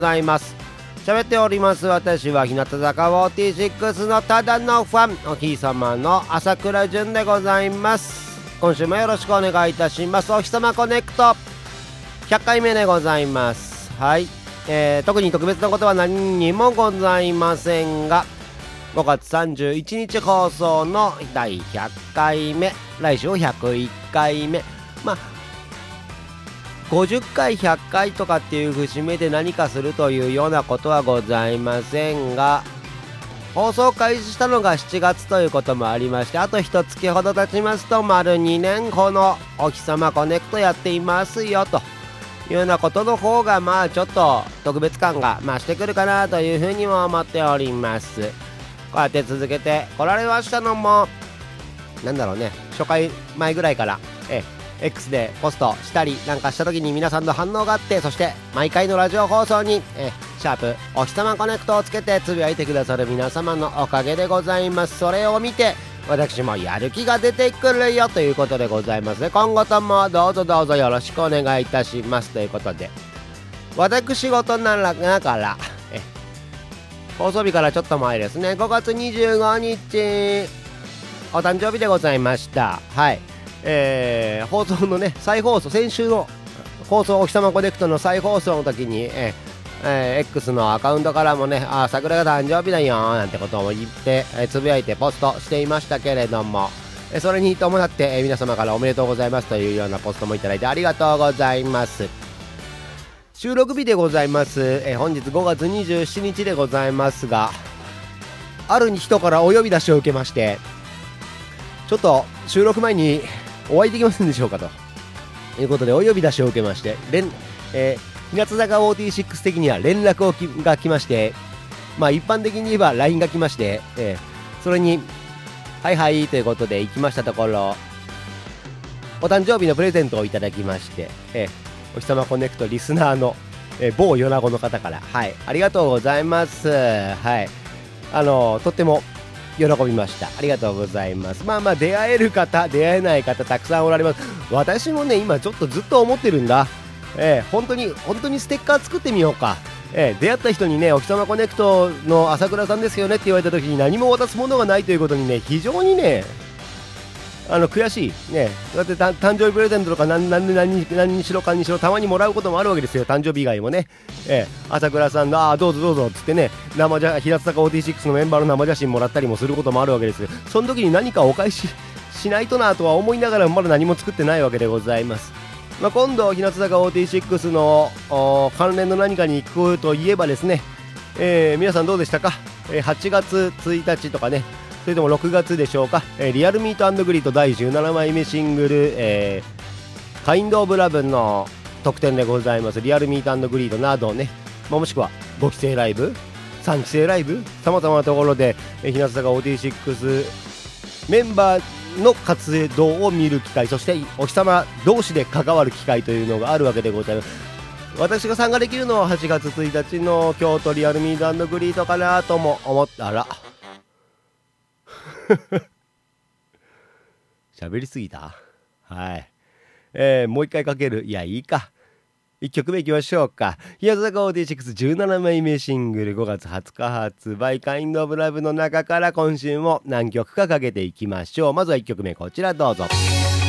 ございます。喋っております私は日向坂46のただのファン、お日様の朝倉純でございます。今週もよろしくお願いいたします。お日様コネクト100回目でございます。はい、特に特別なことは何にもございませんが、5月31日放送の第100回目、来週101回目、50回100回とかっていう節目で何かするというようなことはございませんが、放送開始したのが7月ということもありまして、あと1月ほど経ちますと丸2年このお日様コネクトやっていますよというようなことの方がちょっと特別感が増してくるかなというふうにも思っております。こうやって続けて来られましたのも初回前ぐらいからX でポストしたりなんかした時に皆さんの反応があって、そして毎回のラジオ放送にシャープお日様コネクトをつけてつぶやいてくださる皆様のおかげでございます。それを見て私もやる気が出てくるよということでございますね。今後ともどうぞどうぞよろしくお願いいたしますということで、私事なんだから放送日からちょっと前ですね、5月25日お誕生日でございました。はい、放送のね再放送、先週の放送お日様コネクトの再放送の時に、X のアカウントからもね、桜が誕生日だよなんてことを言って、つぶやいてポストしていましたけれども、それに伴って、皆様からおめでとうございますというようなポストもいただいてありがとうございます。収録日でございます、本日5月27日でございますが、ある人からお呼び出しを受けまして、ちょっと収録前にお会いできませんでしょうかということでお呼び出しを受けまして、日向坂46的には連絡が来まして、一般的に言えば LINE が来まして、それにはいはいということで行きましたところ、お誕生日のプレゼントをいただきまして、お日様コネクトリスナーの、某米子の方から、はい、ありがとうございます。はい、とっても喜びました。ありがとうございます。出会える方出会えない方たくさんおられます。私もね今ちょっとずっと思ってるんだ。本当にステッカー作ってみようか。出会った人にね、お日様コネクトの朝倉さんですよねって言われた時に何も渡すものがないということにね、非常にね悔しいね。だって誕生日プレゼントとか何にしろかにしろたまにもらうこともあるわけですよ。誕生日以外もね、朝倉さんのどうぞどうぞっつってね、日向坂46のメンバーの生写真もらったりもすることもあるわけですよ。その時に何かお返ししないとなとは思いながらまだ何も作ってないわけでございます。今度日向坂46の関連の何かに行くといえばですね、皆さんどうでしたか。8月1日とかね、それとも6月でしょうか、リアルミート&グリート第17枚目シングル、カインドオブラブの特典でございますリアルミート&グリートなどね、もしくは5期生ライブ3期生ライブ、さまざまなところで、日向坂46メンバーの活動を見る機会、そしてお日様同士で関わる機会というのがあるわけでございます。私が参加できるのは8月1日の京都リアルミート&グリートかなとも思ったら喋りすぎた。はい、もう一回かける。いやいいか、1曲目いきましょうか。日向坂4617枚目シングル5月20日発売カインドオブラブの中から今週も何曲かかけていきましょう。まずは1曲目こちらどうぞ。